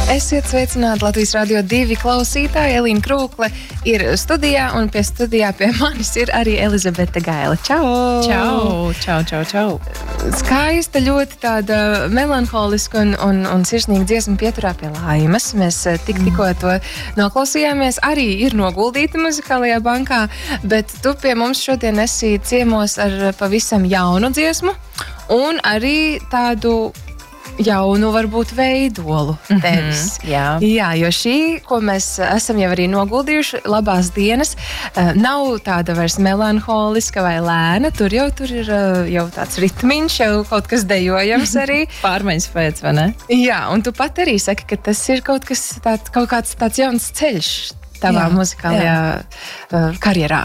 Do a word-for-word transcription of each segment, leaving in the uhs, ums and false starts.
Esiet sveicināti Latvijas Radio divi klausītāji. Elīna Krūkle ir studijā, un pie studijā pie manis ir arī Elizabete Gaila. Čau! Čau, čau, čau, čau. Skaista, ļoti tāda melanholiska un, un, un sirsnīga dziesma pieturā pie laimes. Mēs tik tikko to noklausījāmies. Arī ir noguldīta muzikālajā bankā, bet tu pie mums šodien esi ciemos ar pavisam jaunu dziesmu un arī tādu jaunu, varbūt, veidolu tevis. Mm-hmm, jā. jā, jo šī, ko mēs esam jau arī noguldījuši, labās dienas, nav tāda vairs melanholiska vai lēna, tur jau tur ir jau tāds ritmiņš, jau kaut kas dejojams arī. Pārmaiņas pēc, vai ne? Jā, un tu pat arī saki, ka tas ir kaut kas tāds, kaut kāds tāds jauns ceļš tavā jā, muzikālajā jā. karjerā.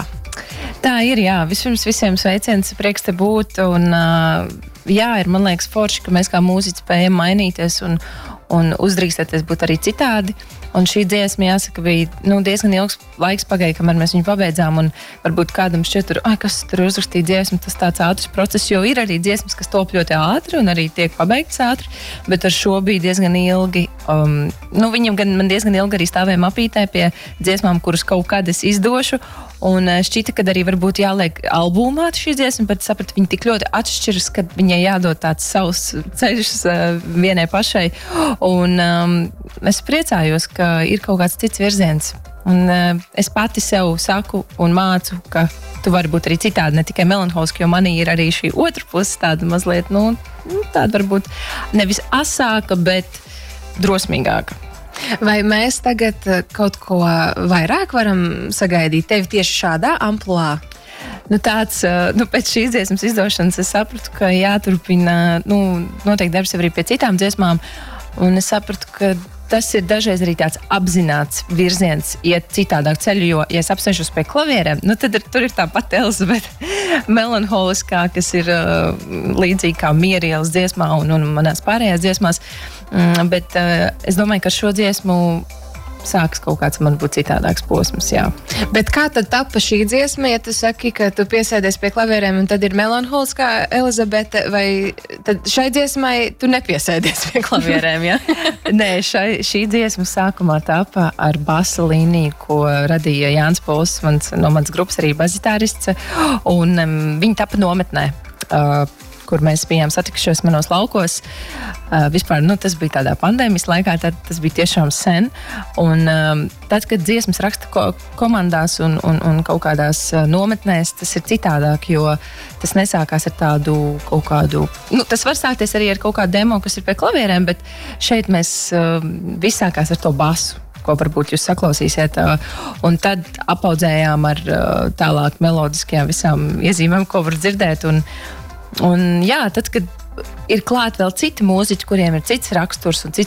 Tā ir, jā. Vispirms visiem sveiciens, prieks te būt, un uh, jā, ir, man liekas, forši, ka mēs kā mūziķi spējam mainīties un, un uzdrīkstēties būt arī citādi. Un šī dziesma, jāsaka, bija nu, diezgan ilgs laiks pagāja, kamēr mēs viņu pabeidzām, un varbūt kādam šķiet, tur, ai, kas tur uzrakstīja dziesmu, tas tāds ātrs process, jo ir arī dziesmas, kas top ļoti ātri un arī tiek pabeigts ātri, bet ar šo bija diezgan ilgi, um, nu, viņam gan man diezgan ilgi arī stāvēja mapītē pie dziesmām, kuras kaut kad es izdošu, un šķita, ka arī varbūt jāliek albumā šī dziesma, bet sapratu, viņa tik ļoti atšķiras, ka viņai jādod tāds savs ceļš uh, vienai pašai, un um, es priecājos, ka ir kaut kāds cits virziens. Un uh, es pati sev saku un mācu, ka tu vari būt arī citādi, ne tikai melanholiski, jo manī ir arī šī otra puse tāda mazliet, nu, tāda varbūt nevis asāka, bet drosmīgāka. Vai mēs tagad kaut ko vairāk varam sagaidīt tevi tieši šādā amplitūdā? Nu, tāds, nu, pēc šīs dziesmas izdošanas es sapratu, ka jāturpina, nu, noteikti darbs arī pie citām dziesmām, un es sapratu, ka tas ir dažreiz arī tāds apzināts virziens, iet citādāk ceļu, jo, ja es apsēžos pie klavierēm, nu, tad ir, tur ir tā pati Elizabete melanholiskā, kas ir uh, līdzīgi kā Mierielas dziesmā un, un manās pārējās dziesmās, mm, bet uh, es domāju, ka šo dziesmu sāks kaut kāds man būt citādāks posms, jā. Bet kā tad tapa šī dziesma, ja tu saki, ka tu piesēdies pie klavierēm un tad ir melanholiskā Elizabete, vai tad šai dziesmai tu nepiesēdies pie klavierēm, ja? Nē, šai, šī dziesma sākumā tapa ar basa līniju, ko radīja Jānis Pols, mans, no manas grupas arī basģitārists, un um, viņi tapa nometnē. Uh, kur mēs bijām satikušies manos laukos. Uh, vispār, nu, tas bija tādā pandēmijas laikā, tad tas bija tiešām sen. Un um, tad, kad dziesmas raksta ko, komandās un, un, un kaut kādās uh, nometnēs, tas ir citādāk, jo tas nesākās ar tādu kaut kādu, nu, tas var sākties arī ar kaut kādu demo, kas ir pie klavierēm, bet šeit mēs uh, viss sākās ar to basu, ko varbūt jūs saklausīsiet, un tad apaudzējām ar tālāk melodiskajām visām iezīmēm, ko var dzirdēt, un, un jā, tad, kad ir klāt vēl citi mūziķi, kuriem ir cits raksturs un cits